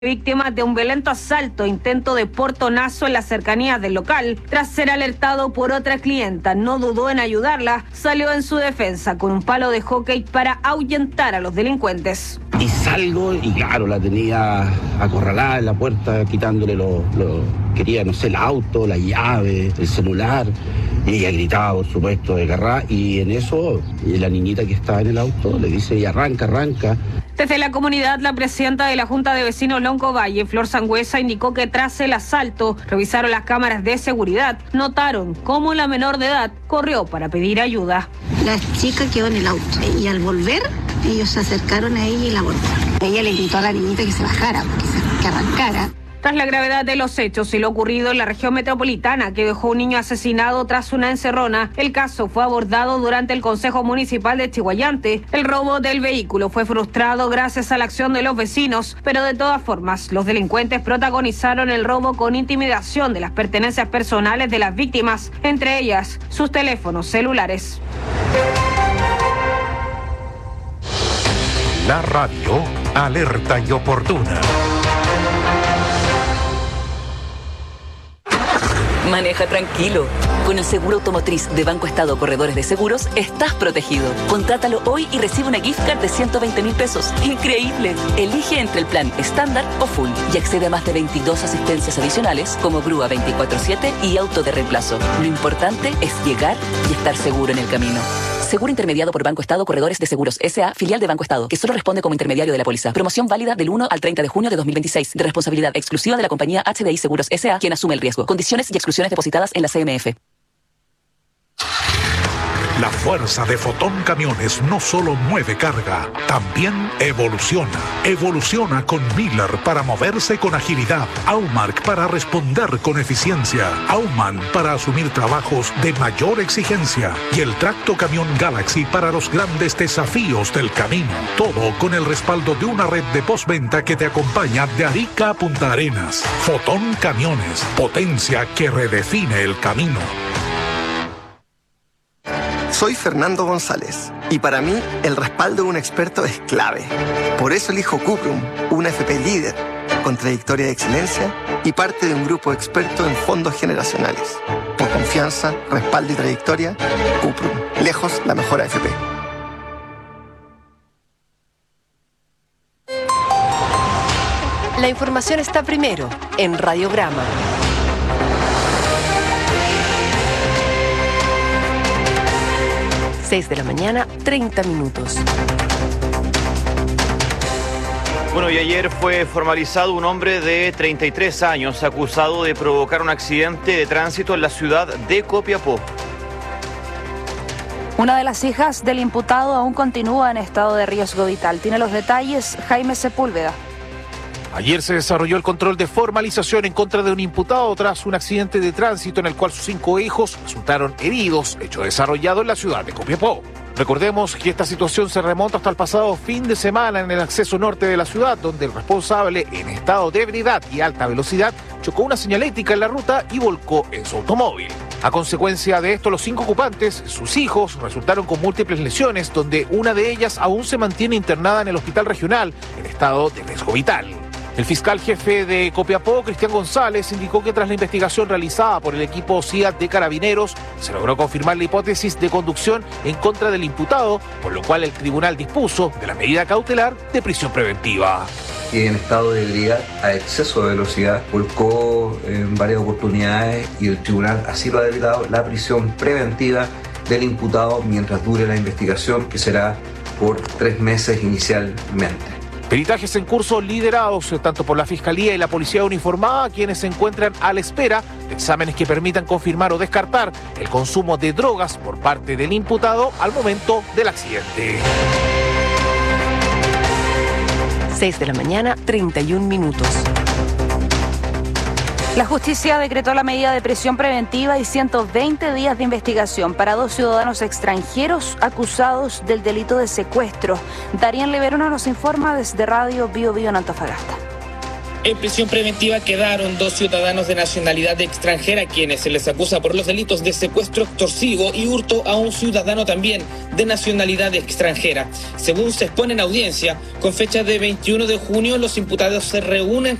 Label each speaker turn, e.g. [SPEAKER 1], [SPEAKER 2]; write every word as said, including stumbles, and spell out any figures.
[SPEAKER 1] víctimas de un violento asalto, intento de portonazo en las cercanías del local. Tras ser alertado por otra clienta, no dudó en ayudarla, salió en su defensa con un palo de hockey para ahuyentar a los delincuentes.
[SPEAKER 2] Y salgo y claro, la tenía acorralada en la puerta, quitándole lo, lo quería, no sé, el auto, la llave, el celular. Y ella gritaba, por supuesto, de garra, y en eso la niñita que estaba en el auto le dice, y arranca, arranca.
[SPEAKER 1] Desde la comunidad, la presidenta de la Junta de Vecinos Loncovalle, Flor Sangüesa, indicó que tras el asalto revisaron las cámaras de seguridad, notaron cómo la menor de edad corrió para pedir ayuda.
[SPEAKER 3] La chica quedó en el auto y al volver ellos se acercaron a ella y la abordaron. Ella le gritó a la niñita que se bajara, que, se, que arrancara.
[SPEAKER 1] Tras la gravedad de los hechos y lo ocurrido en la región metropolitana, que dejó un niño asesinado tras una encerrona, el caso fue abordado durante el Consejo Municipal de Chiguayante. El robo del vehículo fue frustrado gracias a la acción de los vecinos, pero de todas formas, los delincuentes protagonizaron el robo con intimidación de las pertenencias personales de las víctimas, entre ellas sus teléfonos celulares.
[SPEAKER 4] La radio, alerta y oportuna.
[SPEAKER 5] Maneja tranquilo. Con el seguro automotriz de Banco Estado Corredores de Seguros, estás protegido. Contrátalo hoy y recibe una gift card de ciento veinte mil pesos. ¡Increíble! Elige entre el plan estándar o full y accede a más de veintidós asistencias adicionales como grúa veinticuatro siete y auto de reemplazo. Lo importante es llegar y estar seguro en el camino. Seguro intermediado por Banco Estado Corredores de Seguros S A, filial de Banco Estado, que solo responde como intermediario de la póliza. Promoción válida del uno al treinta de junio de dos mil veintiséis, de responsabilidad exclusiva de la compañía H D I Seguros S A, quien asume el riesgo. Condiciones y exclusiones depositadas en la C M F.
[SPEAKER 4] La fuerza de Fotón Camiones no solo mueve carga, también evoluciona. Evoluciona con Miller para moverse con agilidad, Aumark para responder con eficiencia, Auman para asumir trabajos de mayor exigencia y el Tracto Camión Galaxy para los grandes desafíos del camino. Todo con el respaldo de una red de postventa que te acompaña de Arica a Punta Arenas. Fotón Camiones, potencia que redefine el camino.
[SPEAKER 6] Soy Fernando González y para mí el respaldo de un experto es clave. Por eso elijo Cuprum, una F P líder, con trayectoria de excelencia y parte de un grupo experto en fondos generacionales. Por confianza, respaldo y trayectoria, Cuprum, lejos la mejor A F P.
[SPEAKER 7] La información está primero en Radiograma. seis de la mañana, treinta minutos.
[SPEAKER 8] Bueno, y ayer fue formalizado un hombre de treinta y tres años acusado de provocar un accidente de tránsito en la ciudad de Copiapó.
[SPEAKER 9] Una de las hijas del imputado aún continúa en estado de riesgo vital. Tiene los detalles Jaime Sepúlveda.
[SPEAKER 10] Ayer se desarrolló el control de formalización en contra de un imputado tras un accidente de tránsito en el cual sus cinco hijos resultaron heridos, hecho desarrollado en la ciudad de Copiapó. Recordemos que esta situación se remonta hasta el pasado fin de semana en el acceso norte de la ciudad, donde el responsable, en estado de ebriedad y alta velocidad, chocó una señalética en la ruta y volcó en su automóvil. A consecuencia de esto, los cinco ocupantes, sus hijos, resultaron con múltiples lesiones, donde una de ellas aún se mantiene internada en el hospital regional en estado de riesgo vital. El fiscal jefe de Copiapó, Cristian González, indicó que tras la investigación realizada por el equipo C I A D de Carabineros, se logró confirmar la hipótesis de conducción en contra del imputado, por lo cual el tribunal dispuso de la medida cautelar de prisión preventiva.
[SPEAKER 11] Que en estado de ebriedad a exceso de velocidad volcó en varias oportunidades y el tribunal así lo ha decretado, la prisión preventiva del imputado mientras dure la investigación, que será por tres meses inicialmente.
[SPEAKER 10] Peritajes en curso liderados tanto por la Fiscalía y la Policía Uniformada, quienes se encuentran a la espera de exámenes que permitan confirmar o descartar el consumo de drogas por parte del imputado al momento del accidente.
[SPEAKER 7] seis de la mañana, treinta y un minutos.
[SPEAKER 9] La justicia decretó la medida de prisión preventiva y ciento veinte días de investigación para dos ciudadanos extranjeros acusados del delito de secuestro. Darían Leverona nos informa desde Radio Bio Bio en Antofagasta.
[SPEAKER 12] En prisión preventiva quedaron dos ciudadanos de nacionalidad extranjera, quienes se les acusa por los delitos de secuestro extorsivo y hurto a un ciudadano también de nacionalidad extranjera. Según se expone en audiencia, con fecha de veintiuno de junio, los imputados se reúnen